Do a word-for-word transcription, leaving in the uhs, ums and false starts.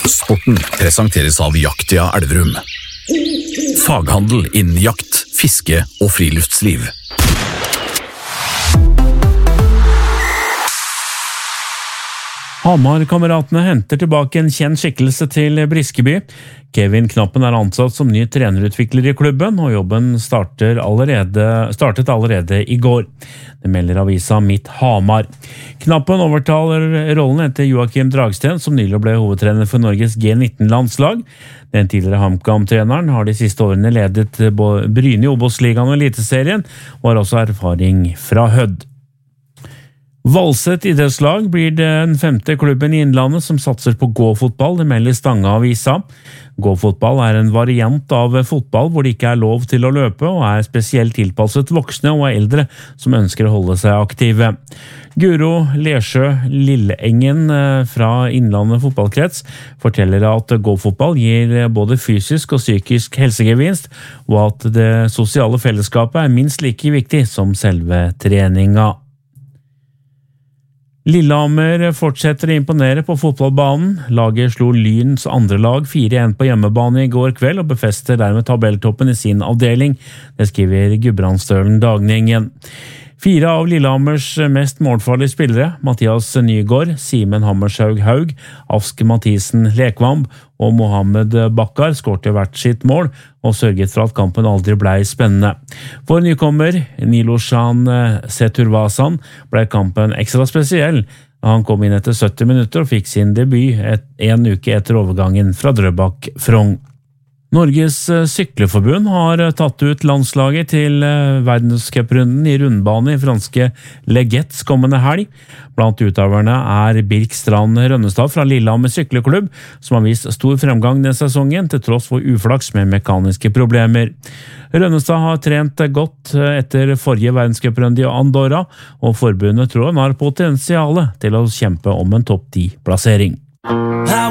Sporten presenteres av Jaktia Elverum. Faghandel innen jakt, fiske og friluftsliv. Hamar-kameratene henter tilbake en kjent skikkelse til Briskeby. Kevin Knappen er ansatt som ny trenerutvikler i klubben, og jobben starter allerede, startet allerede i går. Det melder avisa Mitt Hamar. Knappen overtaler rollen etter Joakim Dragsten, som nylig ble hovedtrener for Norges G nitten-landslag. Den tidligere HamKam-treneren har de siste årene ledet Bryne i Obos-ligaen og Eliteserien, og har også erfaring fra Hødd. Valset idrettslag blir den femte klubben i Innlandet som satser på gå-fotball, det melder Stange-avisa. Gå-fotball er en variant av fotball hvor det ikke er lov til å løpe, og er spesielt tilpasset voksne og eldre som ønsker å holde seg aktive. Guro Lesjø Lilleengen fra Innlandet fotballkrets forteller at gå-fotball gir både fysisk og psykisk helsegevinst, og at det sosiale fellesskapet er minst like viktig som selve treninga. Lillehammer fortsetter å imponere på fotballbanen. Laget slo Lyns andre lag fire en på hjemmebane i går kveld og befester dermed tabelltoppen i sin avdeling. Det skriver Gudbrandsdølen Dagningen. Fire av Lillehammers mest målfarlige spillere, Mathias Nygaard, Simen Hammershaug Haug, Ask Mathisen Lekvamb og Mohammed Bakkar skårte hvert sitt mål og sørget for at kampen aldri ble spennende. For nykommer Niloshan Seturvasan ble kampen ekstra spesiell. Han kom inn etter sytti minutter og fikk sin debut et, en uke etter overgangen fra Drøbak Frogn. Norges sykleforbund har tatt ut landslaget til verdenscuprunden i rundbane i franske Leggets kommende helg. Blant utøverne er Birk Strand Rønnestad fra Lillehammer sykleklubb, som har vist stor fremgang denne sesongen til tross for uflaks med mekaniske problemer. Rønnestad har trent godt etter forrige verdenscuprunde i Andorra, og forbundet tror han har potensiale til å kjempe om en topp ti plassering.